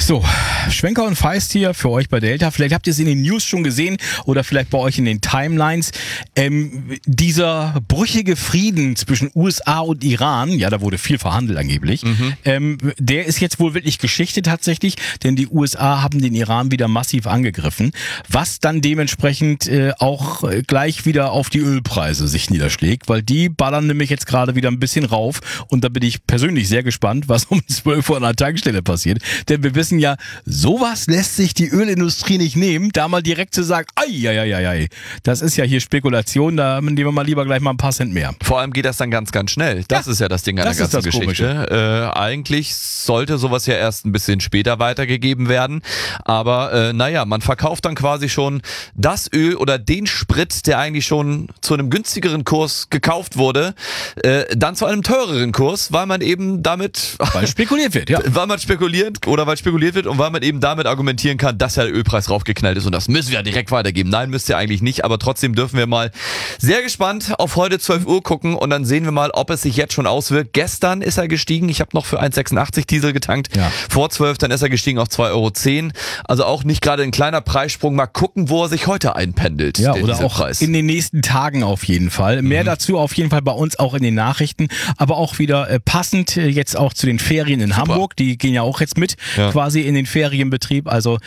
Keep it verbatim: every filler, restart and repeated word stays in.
So, Schwenker und Feist hier für euch bei Delta. Vielleicht habt ihr es in den News schon gesehen oder vielleicht bei euch in den Timelines. Ähm, dieser brüchige Frieden zwischen U S A und Iran, ja, da wurde viel verhandelt angeblich, mhm. ähm, der ist jetzt wohl wirklich Geschichte tatsächlich, denn die U S A haben den Iran wieder massiv angegriffen, was dann dementsprechend äh, auch gleich wieder auf die Ölpreise sich niederschlägt, weil die ballern nämlich jetzt gerade wieder ein bisschen rauf und da bin ich persönlich sehr gespannt, was um zwölf Uhr an der Tankstelle passiert, denn wir wissen ja, sowas lässt sich die Ölindustrie nicht nehmen, da mal direkt zu sagen, ai, ai, ai, ai, das ist ja hier Spekulation, da nehmen wir mal lieber gleich mal ein paar Cent mehr. Vor allem geht das dann ganz, ganz schnell. Das ja, ist ja das Ding an der ganzen Geschichte. Äh, eigentlich sollte sowas ja erst ein bisschen später weitergegeben werden, aber äh, naja, man verkauft dann quasi schon das Öl oder den Sprit, der eigentlich schon zu einem günstigeren Kurs gekauft wurde, äh, dann zu einem teureren Kurs, weil man eben damit... Weil spekuliert wird, ja. Weil man spekuliert oder weil spekuliert wird und weil man eben damit argumentieren kann, dass ja der Ölpreis raufgeknallt ist und das müssen wir ja direkt weitergeben. Nein, müsst ihr eigentlich nicht, aber trotzdem dürfen wir mal sehr gespannt auf heute zwölf Uhr gucken und dann sehen wir mal, ob es sich jetzt schon auswirkt. Gestern ist er gestiegen, ich habe noch für eins Komma sechsundachtzig Diesel getankt, ja. Vor zwölf, dann ist er gestiegen auf zwei Euro zehn. Also auch nicht gerade ein kleiner Preissprung. Mal gucken, wo er sich heute einpendelt. Ja, oder auch Preis. In den nächsten Tagen auf jeden Fall. Mehr mhm. dazu auf jeden Fall bei uns auch in den Nachrichten, aber auch wieder äh, passend äh, jetzt auch zu den Ferien in Super. Hamburg. Die gehen ja auch jetzt mit ja. quasi in den Ferienbetrieb. Also